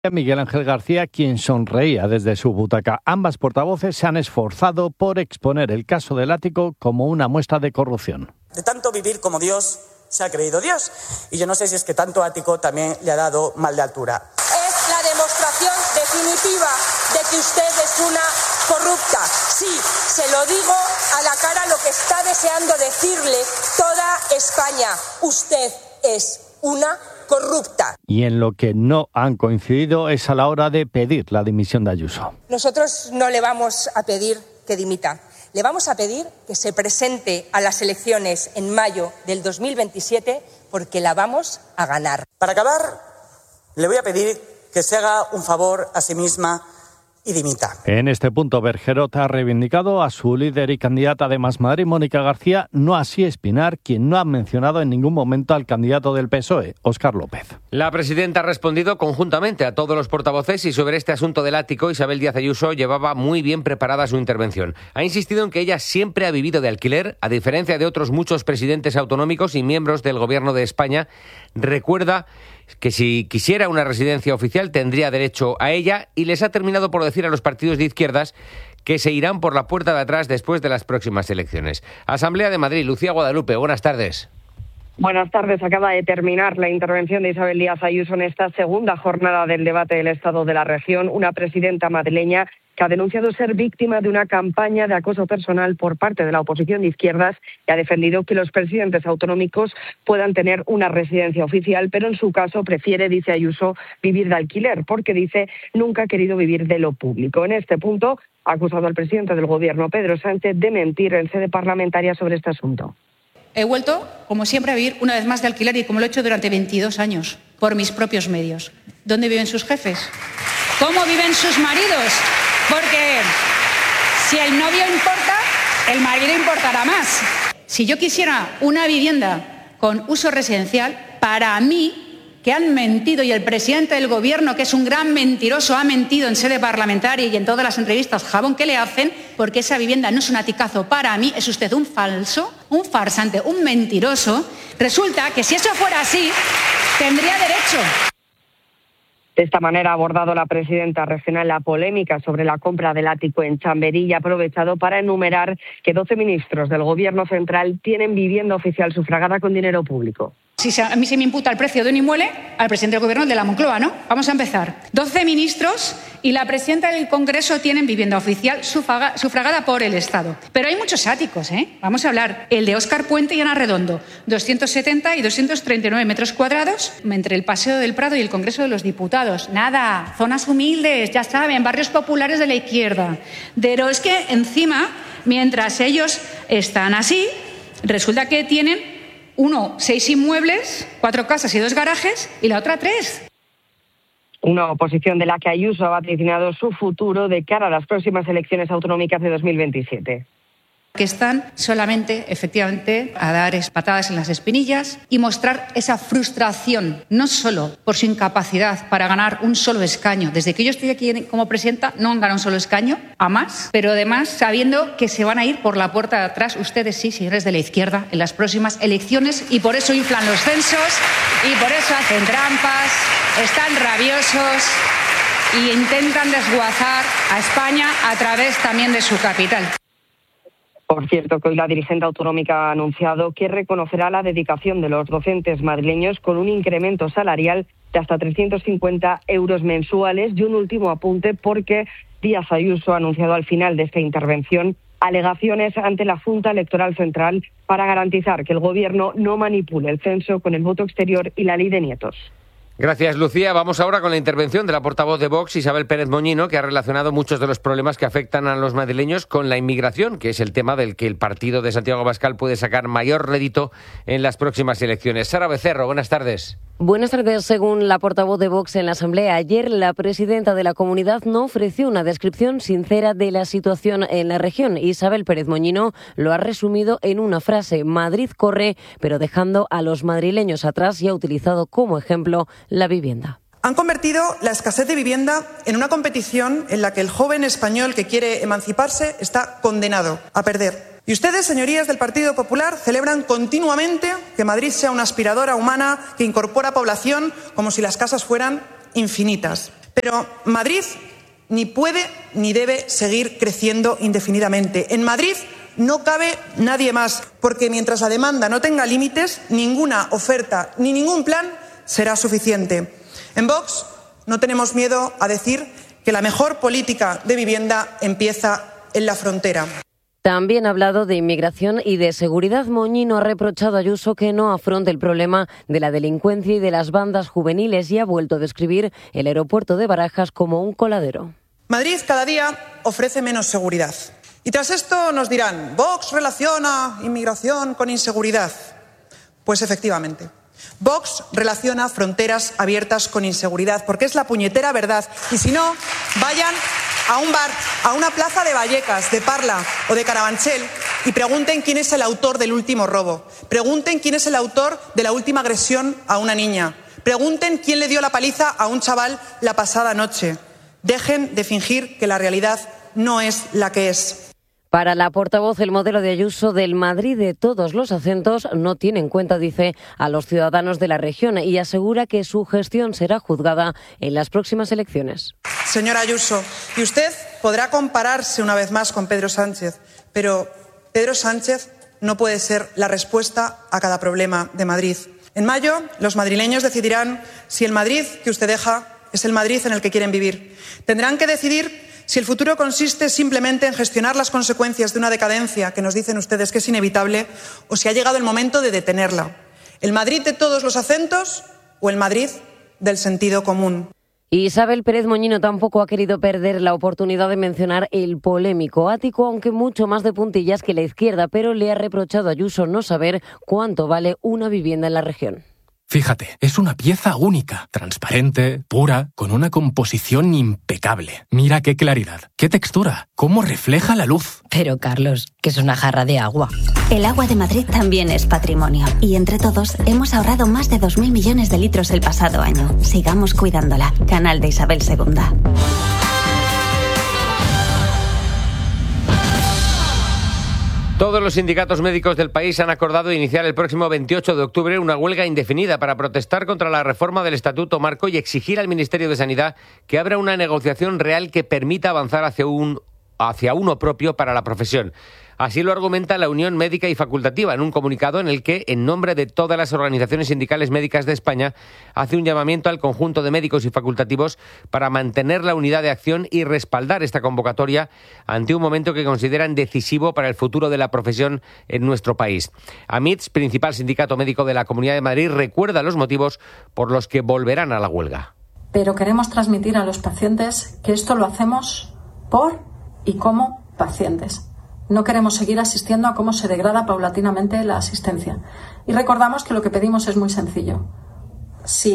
Miguel Ángel García, quien sonreía desde su butaca. Ambas portavoces se han esforzado por exponer el caso del ático como una muestra de corrupción. De tanto vivir como Dios, se ha creído Dios. Y yo no sé si es que tanto ático también le ha dado mal de altura. Es la demostración definitiva de que usted es una corrupta. Sí, se lo digo a la cara lo que está deseando decirle toda España. Usted es una corrupta. Y en lo que no han coincidido es a la hora de pedir la dimisión de Ayuso. Nosotros no le vamos a pedir que dimita. Le vamos a pedir que se presente a las elecciones en mayo del 2027 porque la vamos a ganar. Para acabar, le voy a pedir que se haga un favor a sí misma y dimita. En este punto, Bergerot ha reivindicado a su líder y candidata de Más Madrid, Mónica García, no así Espinar, quien no ha mencionado en ningún momento al candidato del PSOE, Óscar López. La presidenta ha respondido conjuntamente a todos los portavoces y sobre este asunto del ático, Isabel Díaz Ayuso llevaba muy bien preparada su intervención. Ha insistido en que ella siempre ha vivido de alquiler, a diferencia de otros muchos presidentes autonómicos y miembros del Gobierno de España. Recuerda que si quisiera una residencia oficial tendría derecho a ella y les ha terminado por decir a los partidos de izquierdas que se irán por la puerta de atrás después de las próximas elecciones. Asamblea de Madrid, Lucía Guadalupe, buenas tardes. Buenas tardes. Acaba de terminar la intervención de Isabel Díaz Ayuso en esta segunda jornada del debate del Estado de la Región. Una presidenta madrileña que ha denunciado ser víctima de una campaña de acoso personal por parte de la oposición de izquierdas y ha defendido que los presidentes autonómicos puedan tener una residencia oficial, pero en su caso prefiere, dice Ayuso, vivir de alquiler, porque dice nunca ha querido vivir de lo público. En este punto ha acusado al presidente del Gobierno, Pedro Sánchez, de mentir en sede parlamentaria sobre este asunto. He vuelto, como siempre, a vivir una vez más de alquiler y como lo he hecho durante 22 años, por mis propios medios. ¿Dónde viven sus jefes? ¿Cómo viven sus maridos? Porque si el novio importa, el marido importará más. Si yo quisiera una vivienda con uso residencial, para mí, que han mentido, y el presidente del Gobierno, que es un gran mentiroso, ha mentido en sede parlamentaria y en todas las entrevistas, jabón que le hacen, porque esa vivienda no es un aticazo para mí, es usted un falso, un farsante, un mentiroso. Resulta que si eso fuera así, tendría derecho. De esta manera ha abordado la presidenta regional la polémica sobre la compra del ático en Chamberí y ha aprovechado para enumerar que 12 ministros del Gobierno central tienen vivienda oficial sufragada con dinero público. Si a mí se me imputa el precio de un inmueble, al presidente del Gobierno, el de la Moncloa, ¿no? Vamos a empezar. 12 ministros y la presidenta del Congreso tienen vivienda oficial sufragada por el Estado. Pero hay muchos áticos, ¿eh? Vamos a hablar. El de Óscar Puente y Ana Redondo, 270 y 239 metros cuadrados entre el Paseo del Prado y el Congreso de los Diputados. Nada, zonas humildes, ya saben, barrios populares de la izquierda. Pero es que encima, mientras ellos están así, resulta que tienen 6 inmuebles, 4 casas y 2 garajes, y la otra 3. Una oposición de la que Ayuso ha vaticinado su futuro de cara a las próximas elecciones autonómicas de 2027. Que están solamente, efectivamente, a dar patadas en las espinillas y mostrar esa frustración, no solo por su incapacidad para ganar un solo escaño. Desde que yo estoy aquí como presidenta no han ganado un solo escaño, a más, pero además sabiendo que se van a ir por la puerta de atrás, ustedes sí, señores de la izquierda, en las próximas elecciones, y por eso inflan los censos y por eso hacen trampas, están rabiosos y intentan desguazar a España a través también de su capital. Por cierto, que hoy la dirigente autonómica ha anunciado que reconocerá la dedicación de los docentes madrileños con un incremento salarial de hasta 350 euros mensuales. Y un último apunte, porque Díaz Ayuso ha anunciado al final de esta intervención alegaciones ante la Junta Electoral Central para garantizar que el Gobierno no manipule el censo con el voto exterior y la ley de nietos. Gracias, Lucía. Vamos ahora con la intervención de la portavoz de Vox, Isabel Pérez Moñino, que ha relacionado muchos de los problemas que afectan a los madrileños con la inmigración, que es el tema del que el partido de Santiago Abascal puede sacar mayor rédito en las próximas elecciones. Sara Becerro, buenas tardes. Buenas tardes. Según la portavoz de Vox en la Asamblea, ayer la presidenta de la comunidad no ofreció una descripción sincera de la situación en la región. Isabel Pérez Moñino lo ha resumido en una frase: Madrid corre, pero dejando a los madrileños atrás, y ha utilizado como ejemplo la vivienda. Han convertido la escasez de vivienda en una competición en la que el joven español que quiere emanciparse está condenado a perder. Y ustedes, señorías del Partido Popular, celebran continuamente que Madrid sea una aspiradora humana que incorpora población como si las casas fueran infinitas. Pero Madrid ni puede ni debe seguir creciendo indefinidamente. En Madrid no cabe nadie más, porque mientras la demanda no tenga límites, ninguna oferta ni ningún plan será suficiente. En Vox no tenemos miedo a decir que la mejor política de vivienda empieza en la frontera. También ha hablado de inmigración y de seguridad. Moñino ha reprochado a Ayuso que no afronte el problema de la delincuencia y de las bandas juveniles y ha vuelto a describir el aeropuerto de Barajas como un coladero. Madrid cada día ofrece menos seguridad. Y tras esto nos dirán, Vox relaciona inmigración con inseguridad. Pues efectivamente, Vox relaciona fronteras abiertas con inseguridad, porque es la puñetera verdad. Y si no, vayan a un bar, a una plaza de Vallecas, de Parla o de Carabanchel y pregunten quién es el autor del último robo. Pregunten quién es el autor de la última agresión a una niña. Pregunten quién le dio la paliza a un chaval la pasada noche. Dejen de fingir que la realidad no es la que es. Para la portavoz, el modelo de Ayuso del Madrid de todos los acentos no tiene en cuenta, dice, a los ciudadanos de la región y asegura que su gestión será juzgada en las próximas elecciones. Señora Ayuso, y usted podrá compararse una vez más con Pedro Sánchez, pero Pedro Sánchez no puede ser la respuesta a cada problema de Madrid. En mayo, los madrileños decidirán si el Madrid que usted deja es el Madrid en el que quieren vivir. Tendrán que decidir si el futuro consiste simplemente en gestionar las consecuencias de una decadencia que nos dicen ustedes que es inevitable o si ha llegado el momento de detenerla. ¿El Madrid de todos los acentos o el Madrid del sentido común? Isabel Pérez Moñino tampoco ha querido perder la oportunidad de mencionar el polémico ático, aunque mucho más de puntillas que la izquierda, pero le ha reprochado a Ayuso no saber cuánto vale una vivienda en la región. Fíjate, es una pieza única, transparente, pura, con una composición impecable. Mira qué claridad, qué textura, cómo refleja la luz. Pero Carlos, que es una jarra de agua. El agua de Madrid también es patrimonio. Y entre todos hemos ahorrado más de 2.000 millones de litros el pasado año. Sigamos cuidándola. Canal de Isabel II. Todos los sindicatos médicos del país han acordado iniciar el próximo 28 de octubre una huelga indefinida para protestar contra la reforma del Estatuto Marco y exigir al Ministerio de Sanidad que abra una negociación real que permita avanzar hacia uno propio para la profesión. Así lo argumenta la Unión Médica y Facultativa en un comunicado en el que, en nombre de todas las organizaciones sindicales médicas de España, hace un llamamiento al conjunto de médicos y facultativos para mantener la unidad de acción y respaldar esta convocatoria ante un momento que consideran decisivo para el futuro de la profesión en nuestro país. AMITS, principal sindicato médico de la Comunidad de Madrid, recuerda los motivos por los que volverán a la huelga. Pero queremos transmitir a los pacientes que esto lo hacemos por y como pacientes. No queremos seguir asistiendo a cómo se degrada paulatinamente la asistencia. Y recordamos que lo que pedimos es muy sencillo. Si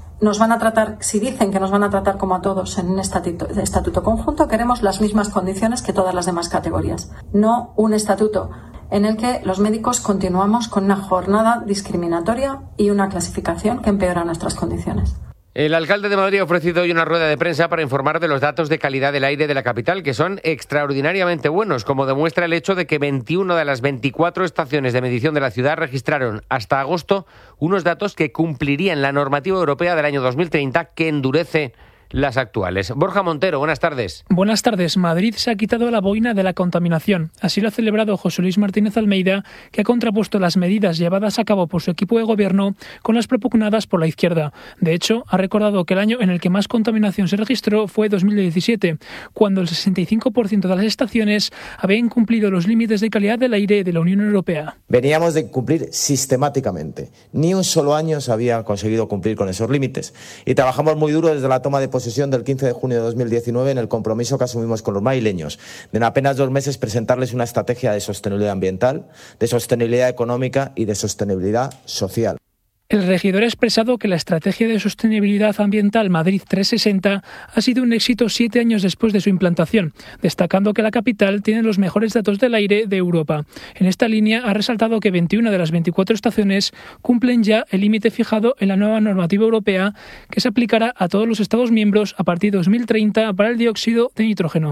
dicen que nos van a tratar como a todos en un estatuto conjunto, queremos las mismas condiciones que todas las demás categorías. No un estatuto en el que los médicos continuamos con una jornada discriminatoria y una clasificación que empeora nuestras condiciones. El alcalde de Madrid ha ofrecido hoy una rueda de prensa para informar de los datos de calidad del aire de la capital, que son extraordinariamente buenos, como demuestra el hecho de que 21 de las 24 estaciones de medición de la ciudad registraron hasta agosto unos datos que cumplirían la normativa europea del año 2030, que endurece las actuales. Borja Montero, buenas tardes. Buenas tardes. Madrid se ha quitado la boina de la contaminación. Así lo ha celebrado José Luis Martínez Almeida, que ha contrapuesto las medidas llevadas a cabo por su equipo de gobierno con las propugnadas por la izquierda. De hecho, ha recordado que el año en el que más contaminación se registró fue 2017, cuando el 65% de las estaciones habían incumplido los límites de calidad del aire de la Unión Europea. Veníamos de cumplir sistemáticamente. Ni un solo año se había conseguido cumplir con esos límites. Y trabajamos muy duro desde la toma de posesión del 15 de junio de 2019 en el compromiso que asumimos con los madrileños de en apenas 2 meses presentarles una estrategia de sostenibilidad ambiental, de sostenibilidad económica y de sostenibilidad social. El regidor ha expresado que la estrategia de sostenibilidad ambiental Madrid 360 ha sido un éxito 7 años después de su implantación, destacando que la capital tiene los mejores datos del aire de Europa. En esta línea ha resaltado que 21 de las 24 estaciones cumplen ya el límite fijado en la nueva normativa europea que se aplicará a todos los Estados miembros a partir de 2030 para el dióxido de nitrógeno.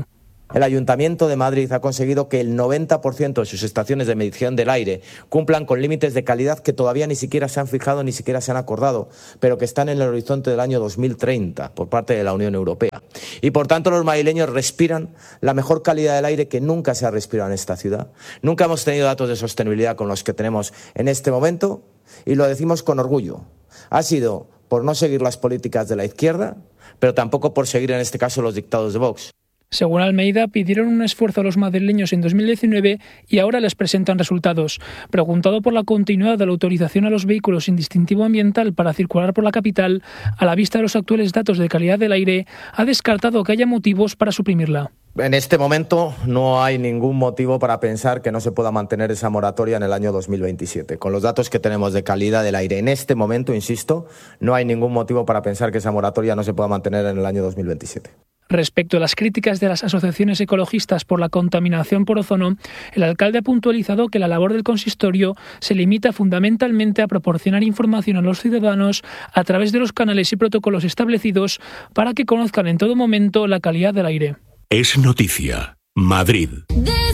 El Ayuntamiento de Madrid ha conseguido que el 90% de sus estaciones de medición del aire cumplan con límites de calidad que todavía ni siquiera se han fijado, ni siquiera se han acordado, pero que están en el horizonte del año 2030 por parte de la Unión Europea. Y por tanto los madrileños respiran la mejor calidad del aire que nunca se ha respirado en esta ciudad. Nunca hemos tenido datos de sostenibilidad con los que tenemos en este momento y lo decimos con orgullo. Ha sido por no seguir las políticas de la izquierda, pero tampoco por seguir en este caso los dictados de Vox. Según Almeida, pidieron un esfuerzo a los madrileños en 2019 y ahora les presentan resultados. Preguntado por la continuidad de la autorización a los vehículos sin distintivo ambiental para circular por la capital, a la vista de los actuales datos de calidad del aire, ha descartado que haya motivos para suprimirla. En este momento no hay ningún motivo para pensar que no se pueda mantener esa moratoria en el año 2027. Con los datos que tenemos de calidad del aire en este momento, insisto, no hay ningún motivo para pensar que esa moratoria no se pueda mantener en el año 2027. Respecto a las críticas de las asociaciones ecologistas por la contaminación por ozono, el alcalde ha puntualizado que la labor del consistorio se limita fundamentalmente a proporcionar información a los ciudadanos a través de los canales y protocolos establecidos para que conozcan en todo momento la calidad del aire. Es noticia. Madrid.